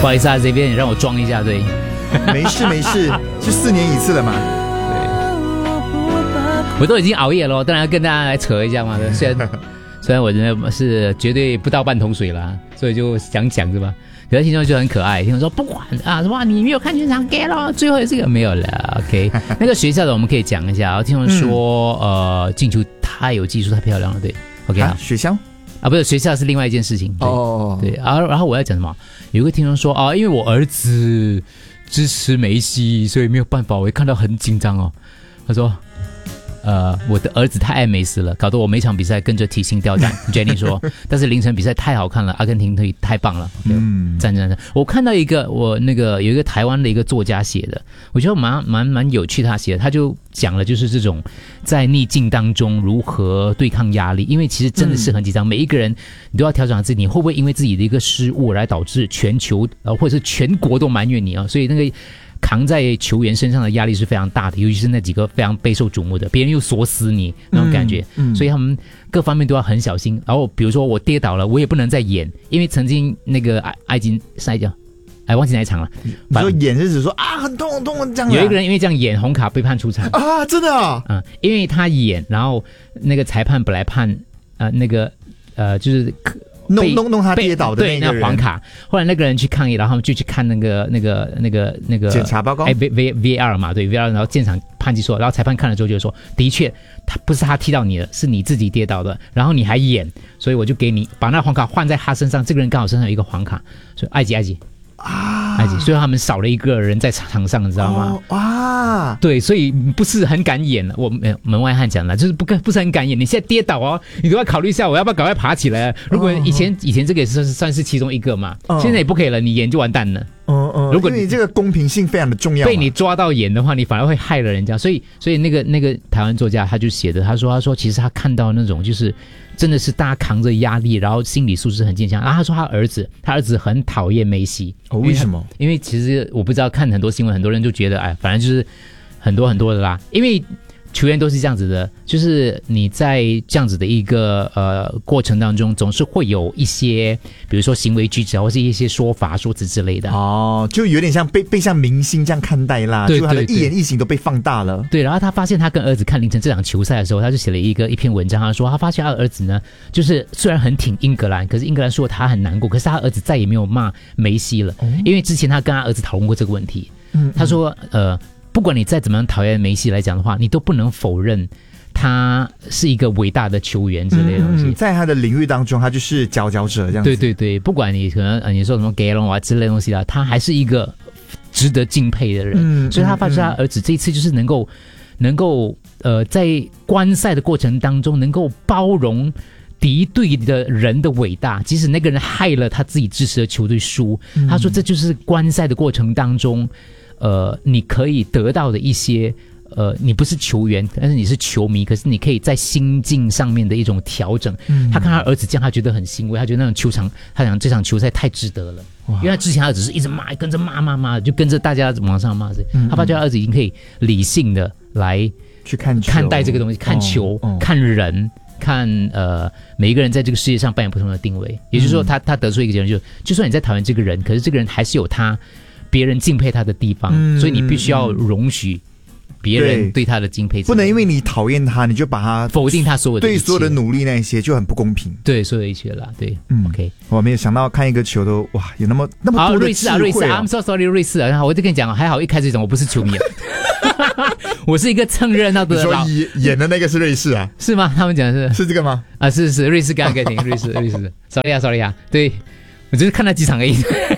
不好意思啊，这边也让我装一下，对。 没事没事，是4年一次的嘛。 我都已经熬夜了，当然要跟大家来扯一下嘛。虽然我真的是绝对不到半桶水啦，所以就想讲是吧？可是听众就很可爱，听众说不管啊，哇，你没有看全场 get 咯，最后也是个没有了。OK， 那个学校的我们可以讲一下。听众说，进球太有技术，太漂亮了，对。OK 啊， 学校啊，不是学校是另外一件事情。对哦，对啊，然后我要讲什么？有一个听众说啊，因为我儿子支持梅西，所以没有办法，我一看到很紧张哦。他说。我的儿子太爱梅西了，搞得我每场比赛跟着提心吊胆。Jenny 说，但是凌晨比赛太好看了，阿根廷队太棒了。赞。我看到有一个台湾的一个作家写的，我觉得蛮有趣，他写的，他就讲了就是这种在逆境当中如何对抗压力，因为其实真的是很紧张，每一个人你都要调整自己，你会不会因为自己的一个失误来导致全球或者是全国都埋怨你啊？所以那个。扛在球员身上的压力是非常大的，尤其是那几个非常备受瞩目的，别人又锁死你那种感觉，所以他们各方面都要很小心。然后比如说我跌倒了，我也不能再演，因为曾经那个埃及赛脚，忘记哪一场了。 你说演是指说啊很痛很痛这样。 有一个人因为这样演红卡被判出场啊，真的啊？ 因为他演，然后那个裁判本来判就是。 弄他跌倒的那个人， 对，那黄卡。后来那个人去抗议，然后他们就去看那个检查报告 ，VAR 嘛，对 VAR， 然后现场判决说，然后裁判看了之后就说，的确，他不是他踢到你的，是你自己跌倒的，然后你还演，所以我就给你把那黄卡换在他身上，这个人刚好身上有一个黄卡，所以埃及。所以他们少了一个人在场上，你知道吗？ 哇， 对，所以不是很敢演。我门外汉讲了，就是不是很敢演。你现在跌倒哦，你都要考虑一下，我要不要赶快爬起来？如果以前这个也是算是其中一个嘛，现在也不可以了，你演就完蛋了。 如果你这个公平性非常的重要， 被你抓到演的话，你反而会害了人家。所以那个台湾作家他就写的，他说其实他看到那种就是真的是大家扛着压力，然后心理素质很坚强。然后他说他儿子很讨厌梅西。 为什么？ 因为其实我不知道，看很多新闻，很多人就觉得反正就是很多的啦，因为球员都是这样子的，就是你在这样子的一个过程当中，总是会有一些，比如说行为举止或是一些说辞之类的。 就有点像被像明星这样看待啦，就他的一言一行都被放大了。 对，然后他发现他跟儿子看凌晨这场球赛的时候，他就写了一篇文章，他说他发现他的儿子呢，就是虽然很挺英格兰，可是英格兰说他很难过，可是他儿子再也没有骂梅西了，因为之前他跟他儿子讨论过这个问题。他说不管你再怎么样讨厌梅西来讲的话，你都不能否认他是一个伟大的球员之类的东西。在他的领域当中，他就是佼佼者这样子。 对，不管你可能你说什么 Gallon 啊之类的东西啦，他还是一个值得敬佩的人。所以他发现他儿子这一次就是能够在观赛的过程当中能够包容敌对的人的伟大，即使那个人害了他自己支持的球队输，他说这就是观赛的过程当中你可以得到的一些你不是球员，但是你是球迷，可是你可以在心境上面的一种调整。他看他儿子这样，他觉得很欣慰，他觉得那种球场，他讲这场球赛太值得了。因为他之前他只是一直骂，跟着骂，就跟着大家往上骂。他发觉他儿子已经可以理性的来去看待这个东西，看球，看人。看每一个人在这个世界上扮演不同的定位，也就是说他得出一个结论，就算你在讨厌这个人，可是这个人还是有别人敬佩他的地方，所以你必须要容许别人对他的敬佩， 不能因为你讨厌他，你就把他否定他所有的一切， 对所有的努力那些就很不公平。 对，所有的一切啦，对，OK。 我没有想到看一个球都哇，有那么多的智慧。 瑞士 ，I'm so sorry， 瑞士啊！我就跟你讲，还好一开始讲我不是球迷，我是一个蹭热闹的。 你说演的那个是瑞士啊？ 是吗？他们讲的是这个吗？ 是瑞士，刚刚听瑞士 ，sorry 啊，对我只是看了几场而已。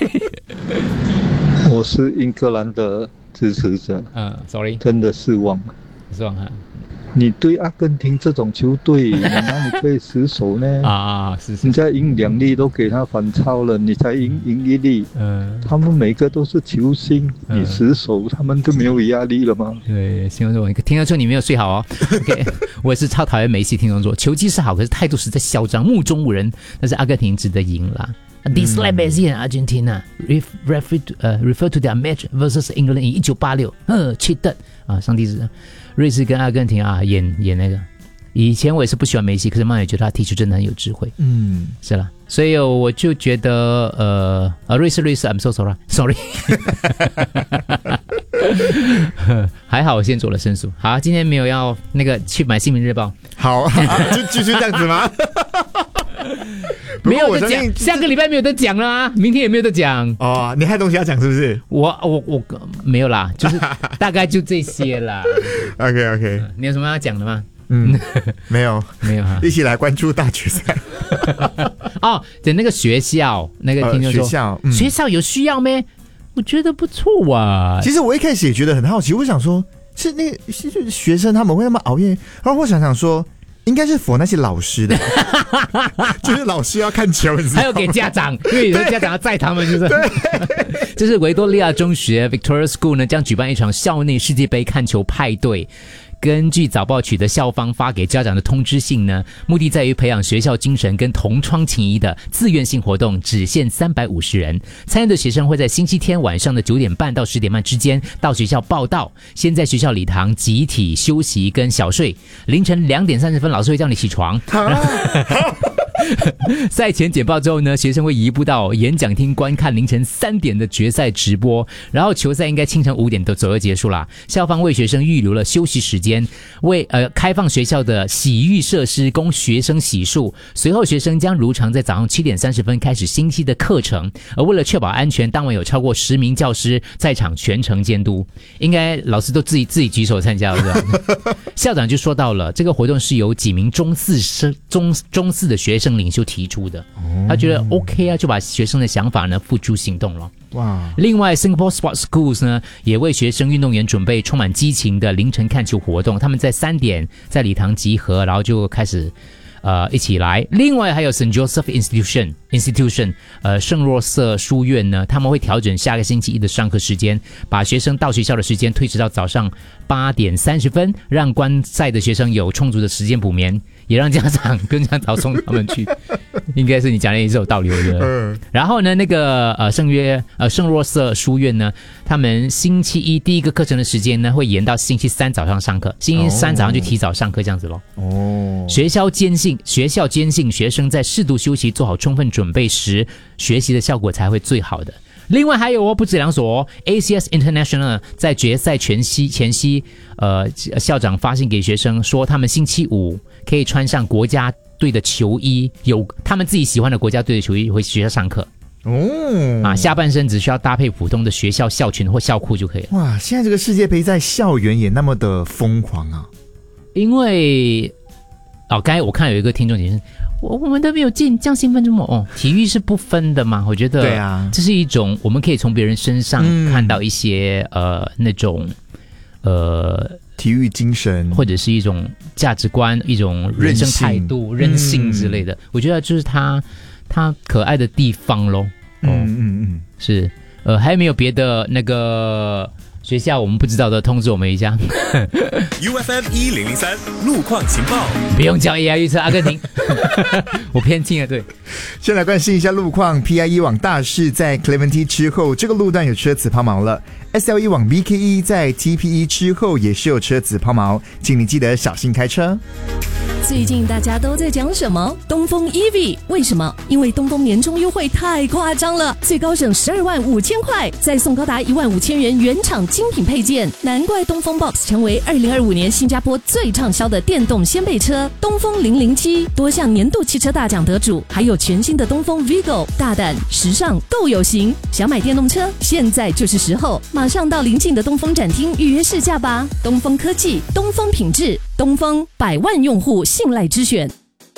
我是英格兰的支持者 ，sorry， 真的失望哈。 你对阿根廷这种球队，难道你可以失手呢？ 是， 人家赢2粒都给他反超了，你才赢1粒。他们每个都是球星，你失手，他们就没有压力了吗？ 对，听得出你没有睡好哦。OK， 我也是超讨厌梅西，听众说球技是好，可是态度实在嚣张，目中无人。但是阿根廷值得赢啦。Dislike Messi and Argentina refer to their match versus England in 1986. cheated 上帝是瑞士跟阿根廷演那个以前我也是不喜欢梅西，可是曼也觉得他踢球真的很有智慧。是啦，所以我就觉得瑞士 I'm so sorry 还好我先做了申诉。好，今天没有要那个去买新民日报。 好，就继续这样子吗？ 没有得讲，下个礼拜没有得讲了啊，明天也没有得讲哦。你还有东西要讲是不是？ 我没有啦，就是大概就这些啦。 OK， 你有什么要讲的吗？ 没有哈。一起来关注大决赛。 哦，在那个学校，那个听众说学校有需要咩？我觉得不错啊。 其实我一开始也觉得很好奇，我想说是那是学生他们会那么熬夜，然后我想说。应该是for那些老师的，就是老师要看球， 还有给家长，因为有的家长要载他们，就是。这是维多利亚中学 Victoria School 呢，将举办一场校内世界杯看球派对。根据早报取得校方发给家长的通知信呢，目的在于培养学校精神跟同窗情谊的自愿性活动，只限350人。参与的学生会在星期天晚上的9点半到10点半之间到学校报到，先在学校礼堂集体休息跟小睡。凌晨2点30分，老师会叫你起床。赛前简报之后呢，学生会移步到演讲厅观看凌晨3点的决赛直播，然后球赛应该清晨5点左右结束啦。校方为学生预留了休息时间，为开放学校的洗浴设施供学生洗漱。随后学生将如常在早上7点30分开始星期的课程，而为了确保安全，当晚有超过10名教师在场全程监督。应该老师都自己举手参加了。校长就说到了，这个活动是由几名中四的学生领袖提出的，他觉得 OK 啊，就把学生的想法呢付诸行动了。哇！另外 Singapore Sports Schools 呢也为学生运动员准备充满激情的凌晨看球活动，他们在3点在礼堂集合，然后就开始一起来。另外还有 St. Joseph Institution 圣若瑟书院呢，他们会调整下个星期一的上课时间，把学生到学校的时间推迟到早上8点30分，让观赛的学生有充足的时间补眠，也让家长更加早送他们去。应该是你讲的也是有道理，我觉得。然后呢，那个圣若瑟书院呢，他们星期一第一个课程的时间呢，会延到星期3早上上课，星期3早上就提早上课这样子咯。学校坚信学生在适度休息、做好充分准备时，学习的效果才会最好的。另外还有不止2所ACS International 在决赛前夕，校长发信给学生说，他们星期5可以穿上国家队的球衣，有他们自己喜欢的国家队的球衣回学校上课。下半身只需要搭配普通的学校校裙或校裤就可以了。 哇，现在这个世界杯在校园也那么的疯狂啊！ 因为刚才我看有一个听众解释，我们都没有这样兴奋这么体育是不分的嘛？我觉得对啊，这是一种我们可以从别人身上看到一些那种体育精神， 或者是一种价值观、一种人生态度、韧性之类的。我觉得就是他可爱的地方咯。是还有没有别的那个学校我们不知道的通知我们一下 ？UFM 1003路况情报， 不用叫 AI 预测阿根廷，我偏听了。对， 先来关心一下路况。PIE 往大势在 Clementi 之后，这个路段有车子抛锚了。SLE 往 BKE 在 TPE 之后也是有车子抛锚，请你记得小心开车。 最近大家都在讲什么？东风 EV 为什么？因为东风年终优惠太夸张了，最高省12万5千块，再送高达1万5千元原厂精品配件，难怪东风 Box 成为2025年新加坡最畅销的电动掀背车。东风007多项年度汽车大奖得主，还有全新的东风 Vigo， 大胆时尚都有型。想买电动车，现在就是时候，马上到邻近的东风展厅预约试驾吧。东风科技，东风品质，东风100万用户信赖之选。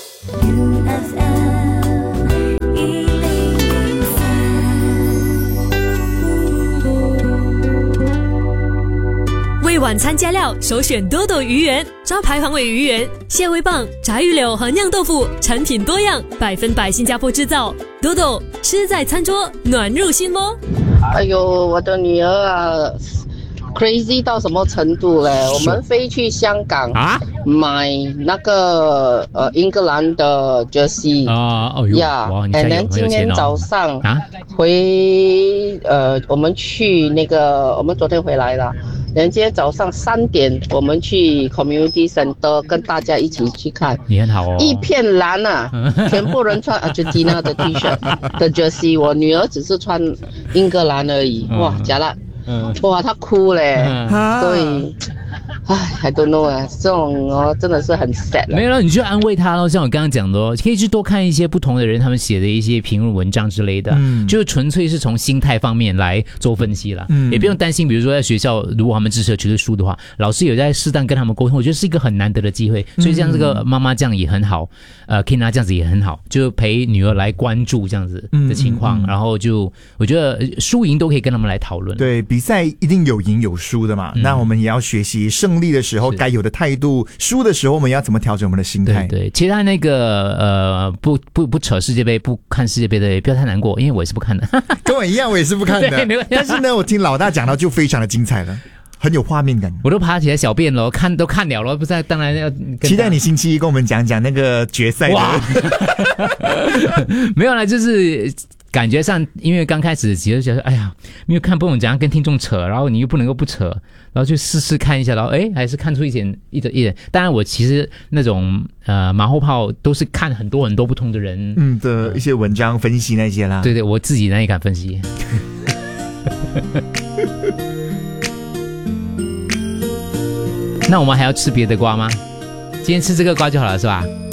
为晚餐加料，首选多多鱼圆，招牌黄尾鱼圆、蟹味棒、炸鱼柳和酿豆腐，产品多样，100%新加坡制造。多多吃在餐桌，暖入心窝。 哎呦，我的女儿啊！crazy 到什么程度嘞？我们飞去香港买那个英格兰的 jersey 啊，哦哟，哇，你家有今天早上我们去那个，我们昨天回来了。然后今天早上3点，我们去 Community Center 跟大家一起去看。 你很好哦， 一片蓝啊，全部人穿Argentina 的 T 恤的 jersey， 我女儿只是穿英格兰而已。哇，假了，哇，她哭嘞，所以。I don't know 啊，这种真的是很 sad 了。 没有了，你就安慰他咯，像我刚刚讲的哦，可以去多看一些不同的人他们写的一些评论文章之类的，就纯粹是从心态方面来做分析啦，也不用担心，比如说在学校如果他们支持学书的话，老师有在适当跟他们沟通，我觉得是一个很难得的机会，所以像这个妈妈这样也很好，Kina 这样子也很好，就陪女儿来关注这样子的情况，然后就我觉得输赢都可以跟他们来讨论。 对，比赛一定有赢有输的嘛，那我们也要学习胜利的时候该有的态度，输的时候我们要怎么调整我们的心态。 对，其他那个不扯世界杯，不看世界杯的也不要太难过，因为我也是不看的， 跟我一样，我也是不看的。但是呢，我听老大讲到就非常的精彩了，很有画面感。 我都爬起来小便了，都看了，不是？当然要期待你星期一跟我们讲讲那个决赛。哇， 没有啦，就是感觉上，因为刚开始其实觉得，哎呀，没有看不懂怎样跟听众扯，然后你又不能够不扯，然后就试试看一下，然后还是看出一点。当然，我其实那种马后炮都是看很多不同的人的一些文章分析那些啦。 对，我自己哪里敢分析？那我们还要吃别的瓜吗？今天吃这个瓜就好了，是吧？